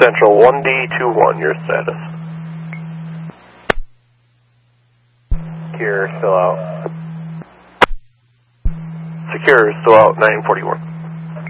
Central 1D21, your status. Secure, still out. Secure, still out, 941.